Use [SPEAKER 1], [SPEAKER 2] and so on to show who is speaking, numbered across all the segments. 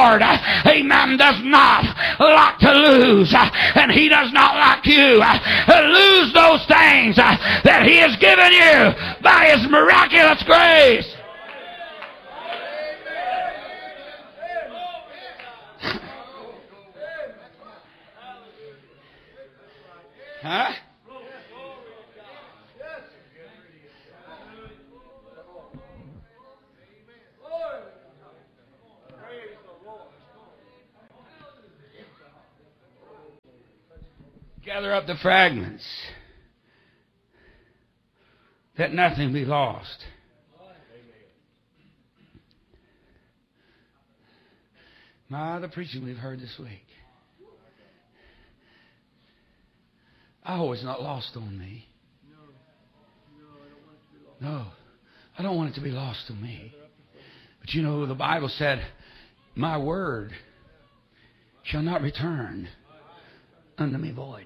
[SPEAKER 1] Lord, amen, does not like to lose, and He does not like you lose those things that He has given you by His miraculous grace. Huh? Gather up the fragments, that nothing be lost. The preaching we've heard this week. I hope it's not lost on me. No, I don't want it to be lost on me. But you know, the Bible said, my word shall not return unto me void.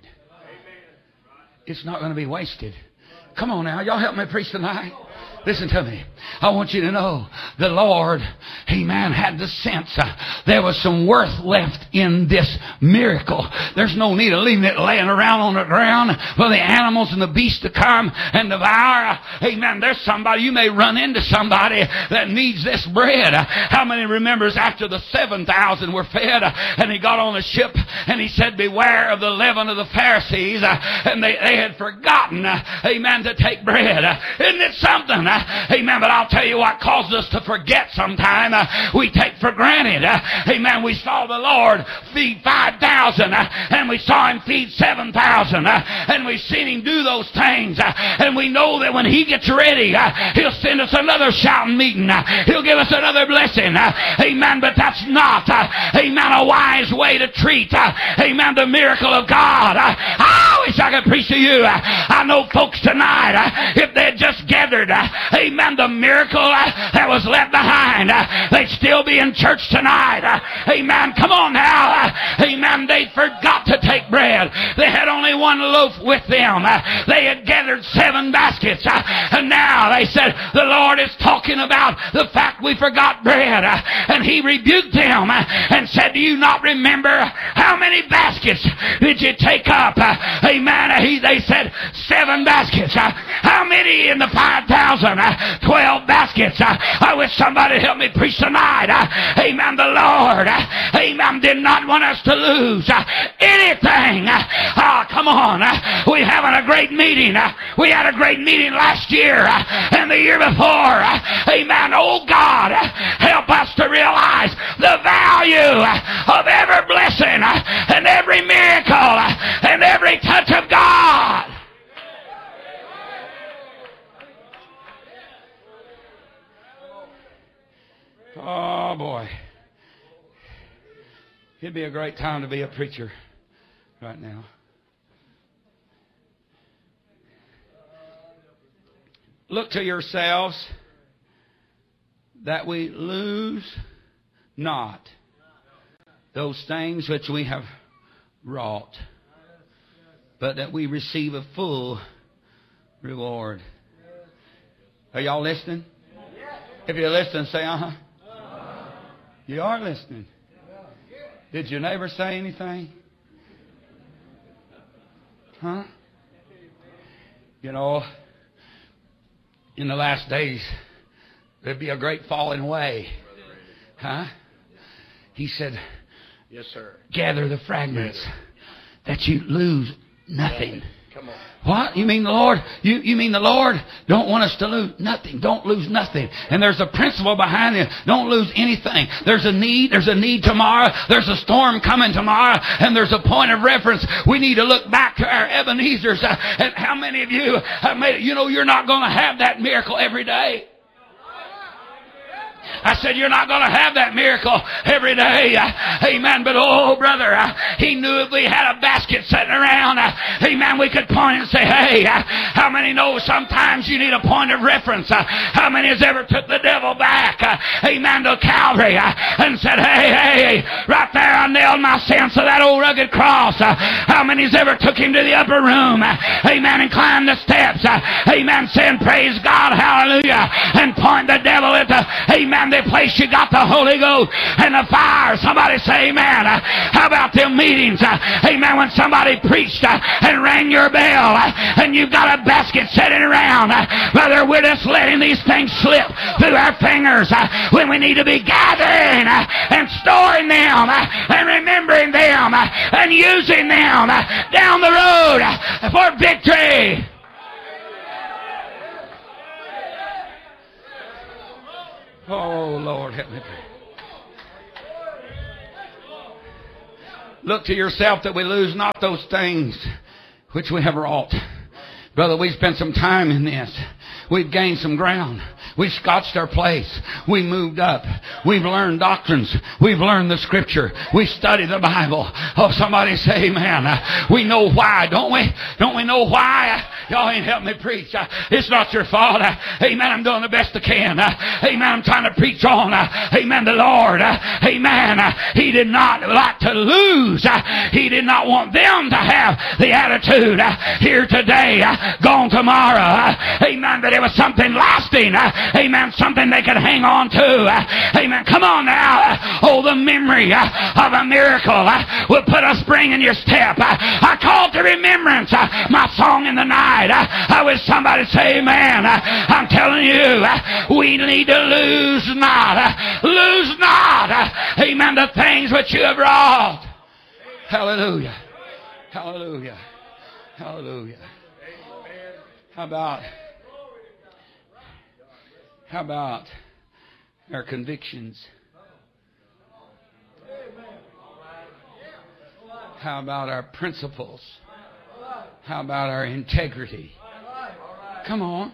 [SPEAKER 1] It's not going to be wasted. Come on now, y'all help me preach tonight. Listen to me. I want you to know the Lord, amen, had the sense there was some worth left in this miracle. There's no need of leaving it laying around on the ground for the animals and the beasts to come and devour. Amen. There's somebody, you may run into somebody that needs this bread. How many remembers after the 7,000 were fed and he got on a ship and he said, beware of the leaven of the Pharisees, and they had forgotten, amen, to take bread. Isn't it something? Amen. But I'll tell you what causes us to forget sometime. We take for granted. Amen. We saw the Lord feed 5,000 and we saw Him feed 7,000 and we've seen Him do those things, and we know that when He gets ready, He'll send us another shouting meeting. He'll give us another blessing. Amen. But that's not, amen, a wise way to treat, amen, the miracle of God. I wish I could preach to you. I know folks tonight, if they had just gathered, amen, the miracle that was left behind, they'd still be in church tonight. Amen. Come on now. Amen. They forgot to take bread. They had only one loaf with them. They had gathered 7 baskets. And now they said, the Lord is talking about the fact we forgot bread. And He rebuked them and said, do you not remember how many baskets did you take up? Amen. They said 7 baskets. How many in the 5,000? 12 baskets. I wish somebody help me preach tonight. Amen. The Lord, amen, did not want us to lose anything. Come on. We're having a great meeting. We had a great meeting last year and the year before. Amen. Oh God, help us to realize the value of every blessing and every miracle and every touch of God. Oh boy. It'd be a great time to be a preacher right now. Look to yourselves that we lose not those things which we have wrought, but that we receive a full reward. Are y'all listening? If you're listening, say uh-huh. You are listening. Did your neighbor say anything? Huh? You know, in the last days, there'd be a great falling away. Huh? He said, yes, sir. Gather the fragments that you lose nothing. Come on. What? You mean the Lord? You mean the Lord don't want us to lose nothing. Don't lose nothing. And there's a principle behind it. Don't lose anything. There's a need. There's a need tomorrow. There's a storm coming tomorrow. And there's a point of reference. We need to look back to our Ebenezer's. And how many of you have made it? You know you're not going to have that miracle every day. I said, you're not going to have that miracle every day. Amen. But oh, brother, he knew if we had a basket sitting around, amen, we could point and say, hey, how many know sometimes you need a point of reference? How many has ever took the devil back, amen, to Calvary and said, hey, right there I nailed my sins to that old rugged cross. How many has ever took him to the upper room, amen, and climbed the steps, amen, saying, praise God, hallelujah, and point the devil at the, amen, the place you got the Holy Ghost and the fire. Somebody say amen. How about them meetings? Amen. When somebody preached and rang your bell and you've got a basket sitting around. Brother, we're just letting these things slip through our fingers when we need to be gathering and storing them and remembering them and using them down the road for victory. Oh, Lord, help me. Look to yourself that we lose not those things which we have wrought. Brother, we spent some time in this. We've gained some ground. We scotched our place. We moved up. We've learned doctrines. We've learned the Scripture. We studied the Bible. Oh, somebody say amen. We know why, don't we? Don't we know why? Y'all ain't helping me preach. It's not your fault. Amen. I'm doing the best I can. Amen. I'm trying to preach on. Amen. The Lord. Amen. He did not like to lose. He did not want them to have the attitude here today, gone tomorrow. Amen. But it was something lasting. Amen. Something they could hang on to. Amen. Come on now. Oh, the memory of a miracle will put a spring in your step. I call to remembrance my song in the night. I wish somebody say amen. I'm telling you, we need to lose not. Lose not. Amen. The things which you have wrought. Hallelujah. Hallelujah. Hallelujah. How about our convictions? How about our principles? How about our integrity? Come on.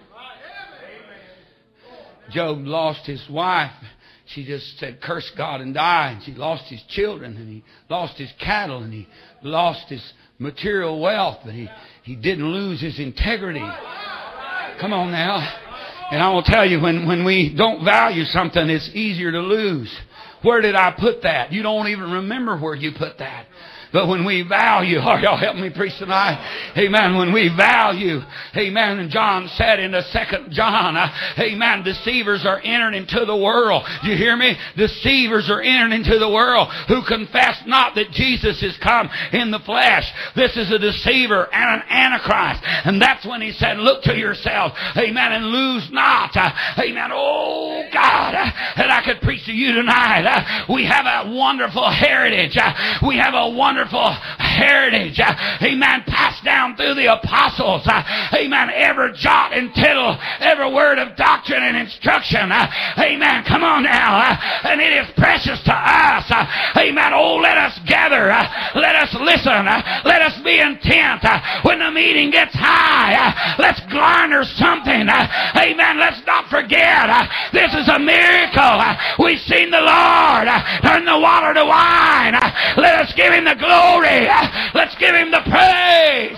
[SPEAKER 1] Job lost his wife. She just said, curse God and die. And she lost his children, and he lost his cattle, and he lost his material wealth, but he didn't lose his integrity. Come on now. And I will tell you, when we don't value something, it's easier to lose. Where did I put that? You don't even remember where you put that. But when we value, are y'all helping me preach tonight? Amen. When we value, amen. And John said in the 2nd John, amen, deceivers are entered into the world. Do you hear me? Deceivers are entered into the world who confess not that Jesus is come in the flesh. This is a deceiver and an antichrist. And that's when he said, look to yourself, amen, and lose not. Amen. Oh, God, that I could preach to you tonight. We have a wonderful heritage. We have a wonderful heritage, amen, passed down through the apostles, amen, every jot and tittle, every word of doctrine and instruction, amen, come on now, and it is precious to us, amen. Oh, let us gather, let us listen, let us be intent. When the meeting gets high, let's garner something, amen. Let's not forget, this is a miracle. We've seen the Lord turn the water to wine. Let us give Him the glory. Let's give Him the praise.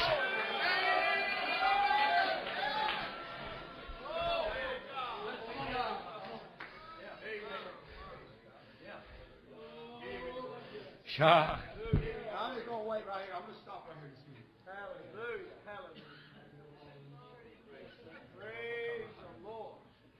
[SPEAKER 1] I'm just going to wait right here. I'm going to stop right here this minute. Hallelujah. Hallelujah. Praise the Lord.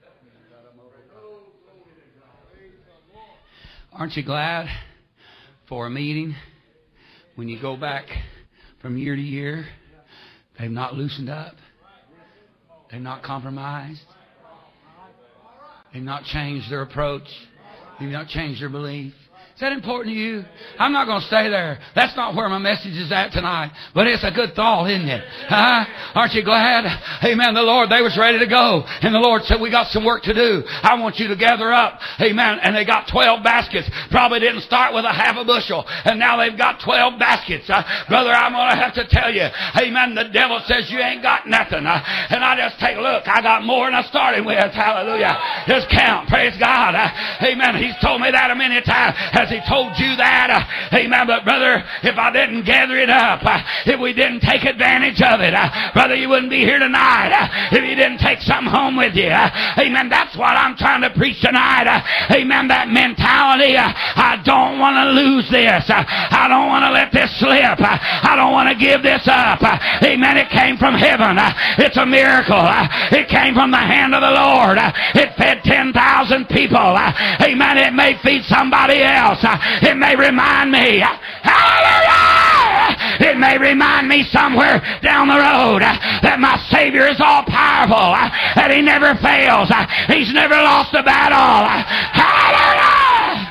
[SPEAKER 1] Aren't you glad for a meeting when you go back from year to year? They've not loosened up. They've not compromised. They've not changed their approach. They've not changed their belief. Is that important to you? I'm not going to stay there. That's not where my message is at tonight. But it's a good thought, isn't it? Huh? Aren't you glad? Amen. The Lord, they was ready to go. And the Lord said, we got some work to do. I want you to gather up. Amen. And they got 12 baskets. Probably didn't start with a half a bushel. And now they've got 12 baskets. Brother, I'm going to have to tell you. Amen. The devil says you ain't got nothing. And I just take a look. I got more than I started with. Hallelujah. Just count. Praise God. Amen. He's told me that a many times. Has He told you that? Amen. But brother, if I didn't gather it up, if we didn't take advantage of it, brother, you wouldn't be here tonight. If you didn't take something home with you. Amen. That's what I'm trying to preach tonight. Amen. That mentality. I don't want to lose this. I don't want to let this slip. I don't want to give this up. Amen. It came from heaven. It's a miracle. It came from the hand of the Lord. It fed 10,000 people. Amen. It may feed somebody else. It may remind me. Hallelujah! It may remind me somewhere down the road that my Savior is all powerful. That He never fails. He's never lost a battle. Hallelujah!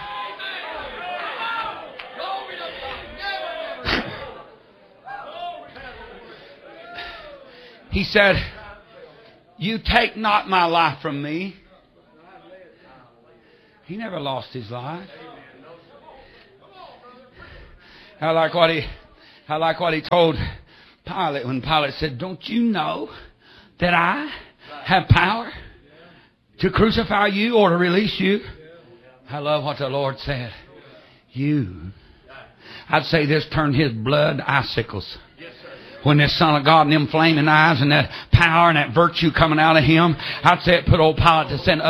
[SPEAKER 1] He said, you take not my life from me. He never lost His life. I like what he told Pilate when Pilate said, don't you know that I have power to crucify you or to release you? I love what the Lord said. I'd say this turned His blood icicles. When this Son of God and them flaming eyes and that power and that virtue coming out of Him, I'd say it put old Pilate to sin.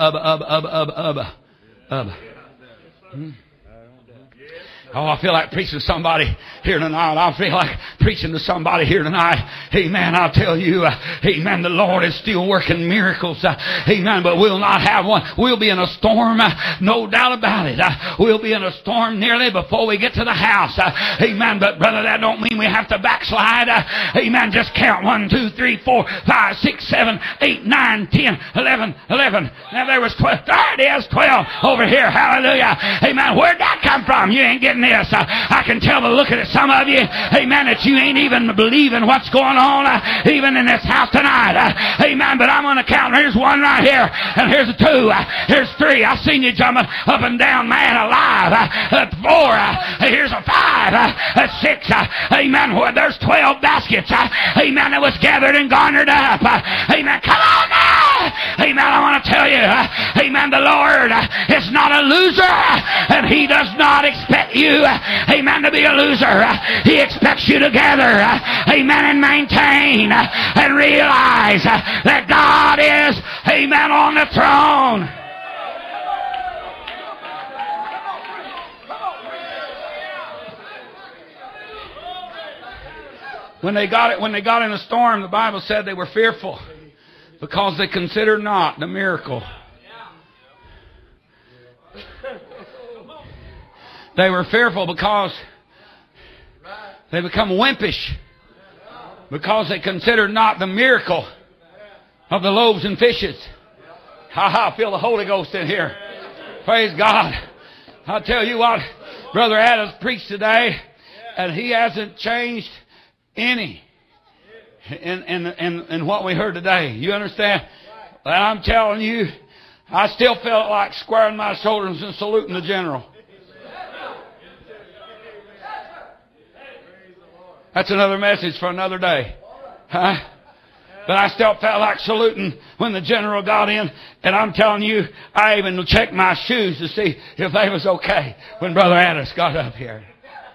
[SPEAKER 1] Oh, I feel like preaching to somebody here tonight. I feel like preaching to somebody here tonight. Amen. I'll tell you, amen, the Lord is still working miracles. Amen. But we'll not have one. We'll be in a storm. No doubt about it. We'll be in a storm nearly before we get to the house. Amen. But brother, that don't mean we have to backslide. Amen. Just count 1, 2, 3, 4, 5, 6, 7, 8, 9, 10, 11. Now there was 12. There it is, 12 over here. Hallelujah. Amen. Where'd that come from? You ain't getting this. I can tell by looking at some of you, amen, that you ain't even believing what's going on even in this house tonight. Amen. But I'm going to count. Here's 1 right here. And here's a 2. Here's 3. I've seen you jumping up and down, man alive. 4. Here's a 5. 6. Amen. There's 12 baskets. Amen. That was gathered and garnered up. Amen. Come on now. Amen. I want to tell you, amen, the Lord is not a loser, and He does not expect you, amen, to be a loser. He expects you to gather, amen, and maintain and realize that God is, amen, on the throne. When they got in a storm, the Bible said they were fearful because they considered not the miracle. They were fearful because they become wimpish. Because they considered not the miracle of the loaves and fishes. I feel the Holy Ghost in here. Praise God. I'll tell you what, Brother Adams preached today, and he hasn't changed any in what we heard today. You understand? And I'm telling you, I still felt like squaring my shoulders and saluting the general. That's another message for another day. Huh? But I still felt like saluting when the general got in. And I'm telling you, I even checked my shoes to see if they was okay when Brother Addis got up here.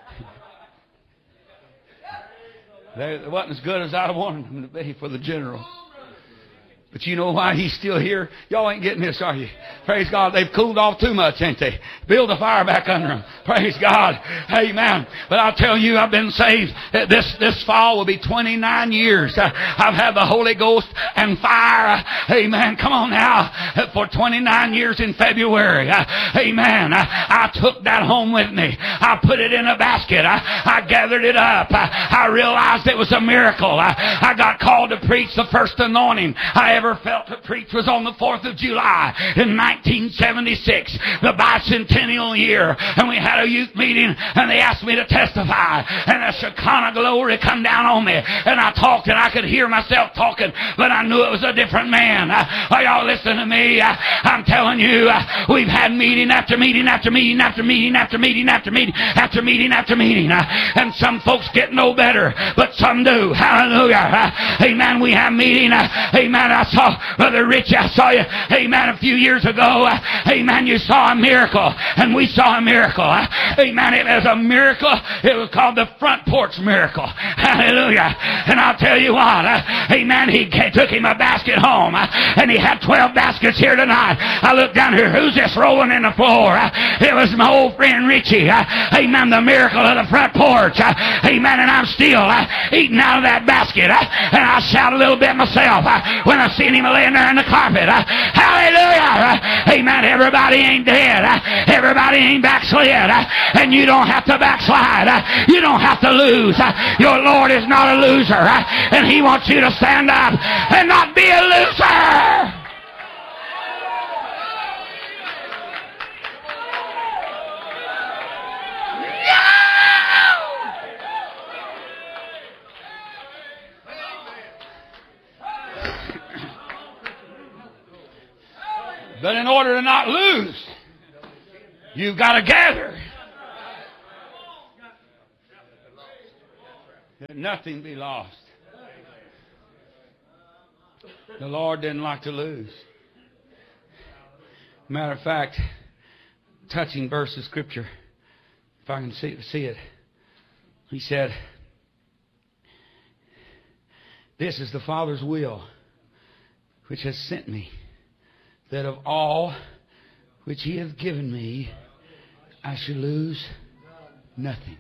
[SPEAKER 1] They wasn't as good as I wanted them to be for the general. But you know why he's still here? Y'all ain't getting this, are you? Praise God. They've cooled off too much, ain't they? Build a fire back under them. Praise God. Amen. But I'll tell you, I've been saved. This fall will be 29 years. I've had the Holy Ghost and fire. Amen. Come on now. For 29 years in February. Amen. I took that home with me. I put it in a basket. I gathered it up. I realized it was a miracle. I got called to preach. The first anointing I ever felt to preach was on the 4th of July in 1976, the bicentennial year, and we had at a youth meeting and they asked me to testify, and the Shekinah glory come down on me, and I talked and I could hear myself talking, but I knew it was a different man. Are y'all listening to me? I'm telling you, we've had meeting after meeting after meeting after meeting after meeting after meeting after meeting after meeting, and some folks get no better, but some do. Hallelujah. Amen. We have meeting. Amen. I saw Brother Rich. I saw you. Amen. A few years ago. Amen. You saw a miracle, and we saw a miracle. Amen. It was a miracle. It was called the front porch miracle. Hallelujah. And I'll tell you what. Amen. He took him a basket home, and he had 12 baskets here tonight. I looked down here. Who's this rolling in the floor? It was my old friend Richie. Amen. The miracle of the front porch. Amen. And I'm still eating out of that basket. And I shout a little bit myself when I seen him laying there in the carpet. Hallelujah. Amen. Everybody ain't dead. Everybody ain't backslid. And you don't have to backslide. You don't have to lose. Your Lord is not a loser. And He wants you to stand up and not be a loser. But in order to not lose, you've got to gather. That nothing be lost. The Lord didn't like to lose. Matter of fact, touching verse of Scripture, if I can see it, He said, "This is the Father's will, which has sent me, that of all which He hath given me, I should lose nothing."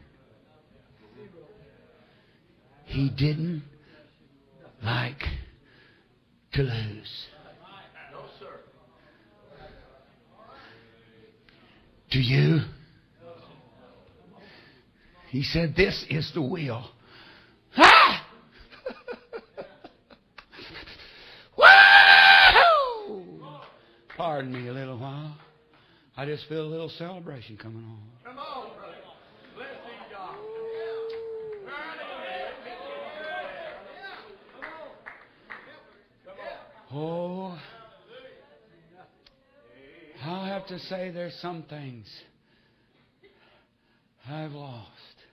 [SPEAKER 1] He didn't like to lose.
[SPEAKER 2] No, sir.
[SPEAKER 1] Do you? He said, "This is the will." Ah! Woo! Pardon me a little while. I just feel a little celebration coming on.
[SPEAKER 2] Come on, brother. Bless God.
[SPEAKER 1] Oh, I'll have to say there's some things I've lost.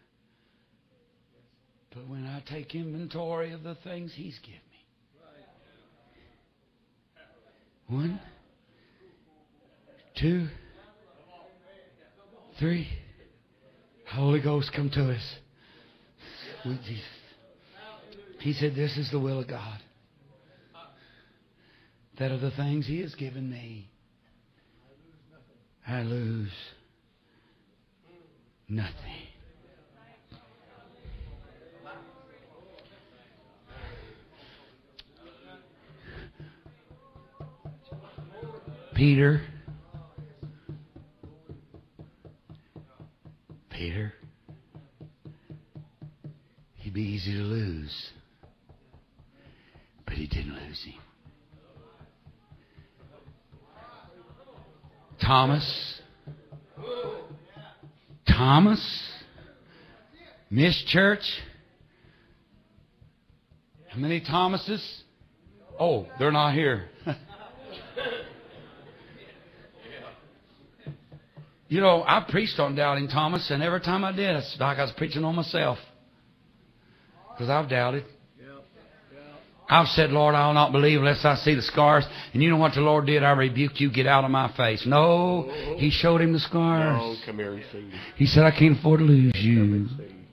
[SPEAKER 1] But when I take inventory of the things He's given me. 1, 2, 3. Holy Ghost, come to us. Sweet Jesus. He said, "This is the will of God, that of the things He has given me, I lose nothing." Peter, he'd be easy to lose, but He didn't lose him. Thomas, Miss Church. How many Thomases? Oh, they're not here. You know, I preached on doubting Thomas, and every time I did, it's like I was preaching on myself. Because I've doubted. I've said, "Lord, I'll not believe unless I see the scars." And you know what the Lord did? I rebuked you. Get out of my face. No, He showed him the scars.
[SPEAKER 2] No, come here and see.
[SPEAKER 1] He said, "I can't afford to lose you."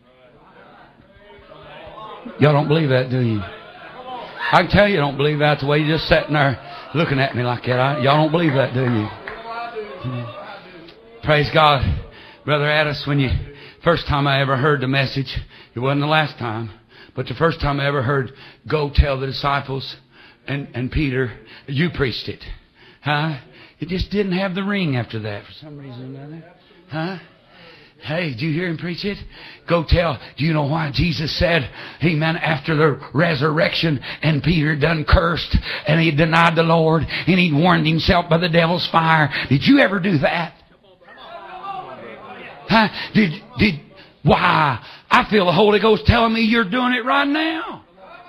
[SPEAKER 1] Y'all don't believe that, do you? I can tell you don't believe that the way you're just sitting there looking at me like that. Y'all don't believe that, do you? Praise God. Brother Addis, first time I ever heard the message, it wasn't the last time, but the first time I ever heard, "Go tell the disciples," and Peter, you preached it. Huh? It just didn't have the ring after that for some reason or another. Huh? Hey, did you hear him preach it? Go tell. Do you know why Jesus said, amen, after the resurrection and Peter done cursed and he denied the Lord and he'd warmed himself by the devil's fire? Did you ever do that? Huh? Why? I feel the Holy Ghost telling me you're doing it right now.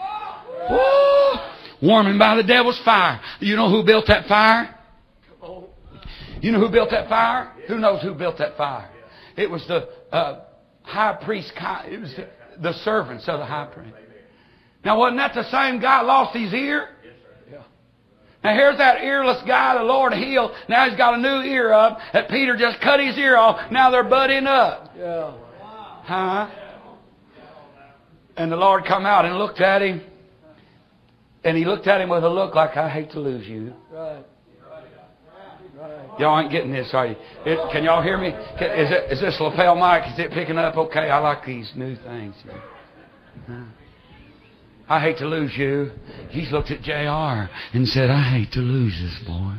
[SPEAKER 1] Woo! Warming by the devil's fire. You know who built that fire? You know who built that fire? Who knows who built that fire? It was the high priest. It was the servants of the high priest. Now, wasn't that the same guy lost his ear? Now, here's that earless guy the Lord healed. Now he's got a new ear up. That Peter just cut his ear off. Now they're budding up.
[SPEAKER 2] Yeah.
[SPEAKER 1] Huh? And the Lord come out and looked at him. And He looked at him with a look like, I hate to lose you.
[SPEAKER 2] Right.
[SPEAKER 1] Y'all ain't getting this, are you? Can y'all hear me? Is this lapel mic? Is it picking up? Okay, I like these new things. I hate to lose you. He's looked at JR and said, I hate to lose this boy.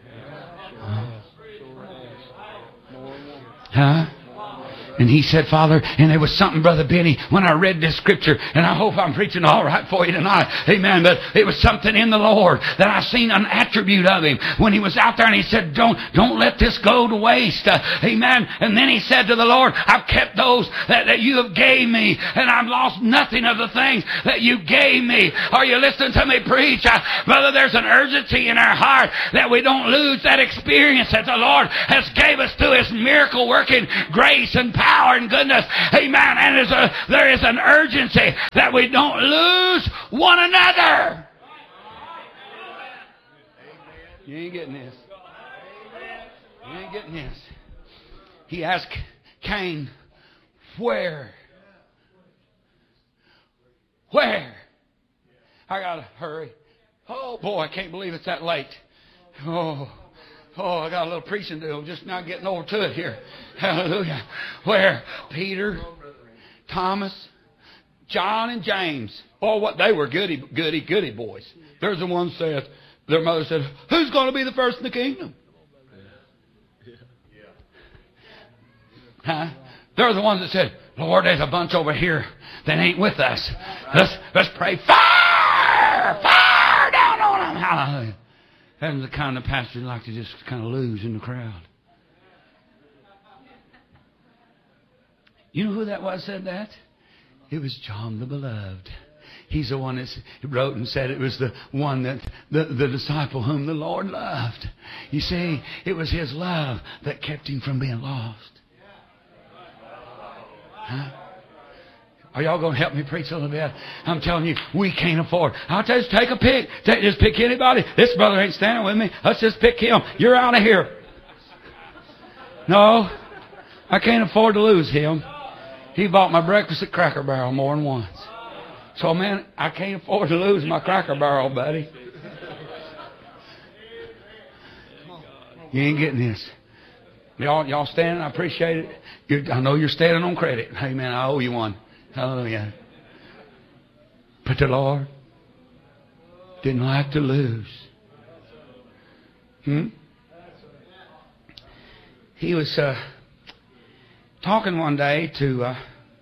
[SPEAKER 1] Huh? And he said, Father, and there was something, Brother Benny, when I read this scripture, and I hope I'm preaching all right for you tonight. Amen. But it was something in the Lord that I seen an attribute of Him when He was out there and He said, don't let this go to waste. Amen. And then He said to the Lord, I've kept those that you have gave me, and I've lost nothing of the things that you gave me. Are you listening to me preach? Brother, there's an urgency in our heart that we don't lose that experience that the Lord has gave us through His miracle working grace and power and goodness. Amen. And there is an urgency that we don't lose one another. You ain't getting this. You ain't getting this. He asked Cain, where? Where? I gotta hurry. Oh boy, I can't believe it's that late. Oh, I got a little preaching to do. I'm just not getting over to it here. Hallelujah. Where? Peter, Thomas, John, and James. Oh, what they were goody boys. They're the ones that their mother said, who's going to be the first in the kingdom? Huh? They're the ones that said, Lord, there's a bunch over here that ain't with us. Let's pray. Fire! Fire down on them. Hallelujah. That was the kind of pastor you'd like to just kind of lose in the crowd. You know who that was said that? It was John the Beloved. He's the one that wrote and said it was the one that the disciple whom the Lord loved. You see, it was His love that kept him from being lost. Huh? Are y'all going to help me preach a little bit? I'm telling you, we can't afford. I'll tell you, take a pick. Just pick anybody. This brother ain't standing with me. Let's just pick him. You're out of here. No, I can't afford to lose him. He bought my breakfast at Cracker Barrel more than once. So, man, I can't afford to lose my Cracker Barrel, buddy. You ain't getting this. Y'all standing? I appreciate it. I know you're standing on credit. Hey, man, I owe you one. Hallelujah. But the Lord didn't like to lose. He was talking one day to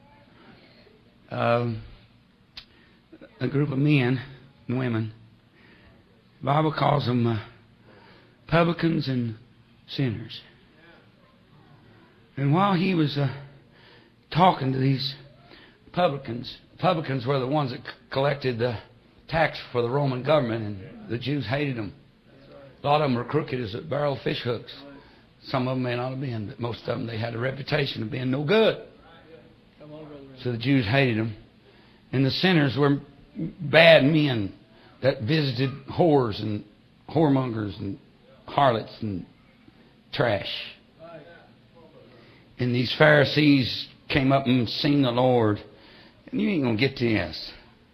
[SPEAKER 1] a group of men and women. The Bible calls them publicans and sinners. And while he was talking to these publicans were the ones that collected the tax for the Roman government, and the Jews hated them. A lot of them were crooked as a barrel of fish hooks. Some of them may not have been, but most of them, they had a reputation of being no good. So the Jews hated them. And the sinners were bad men that visited whores and whoremongers and harlots and trash. And these Pharisees came up and seen the Lord. And you ain't going to get this.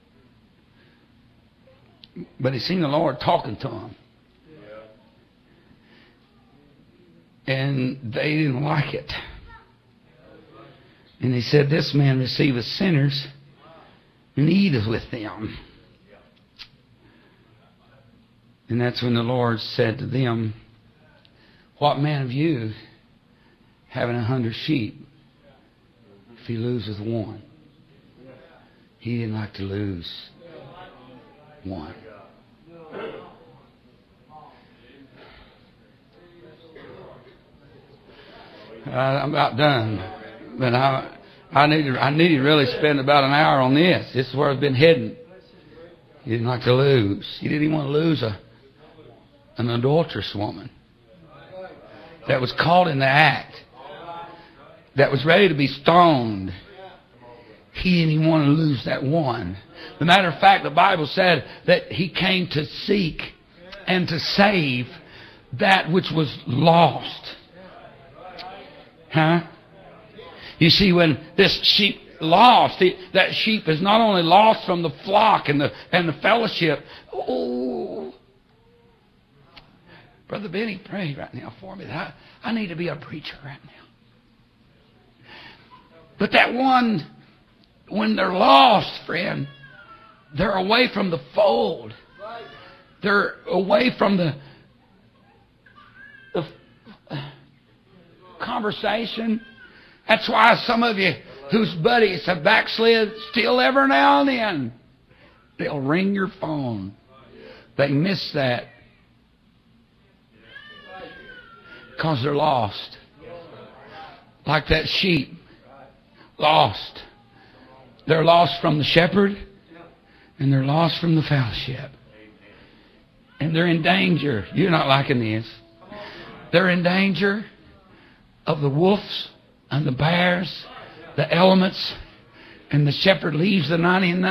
[SPEAKER 1] But he seen the Lord talking to them. And they didn't like it. And he said, this man receiveth sinners and eateth with them. And that's when the Lord said to them, what man of you, having 100 sheep, if he loses one? He didn't like to lose one. I'm about done. But I need to really spend about an hour on this. This is where I've been heading. He didn't like to lose. He didn't even want to lose an adulterous woman that was caught in the act, that was ready to be stoned. He didn't even want to lose that one. As a matter of fact, the Bible said that He came to seek and to save that which was lost. Huh? You see, when this sheep lost, that sheep is not only lost from the flock and the fellowship. Oh, Brother Benny, pray right now for me. I need to be a preacher right now. But that one, when they're lost, friend, they're away from the fold. They're away from the conversation. That's why some of you whose buddies have backslid, still every now and then, they'll ring your phone. They miss that because they're lost. Like that sheep. Lost. They're lost from the shepherd, and they're lost from the fellowship. And they're in danger. You're not liking this. They're in danger of the wolves and the bears, the elements, and the shepherd leaves the 99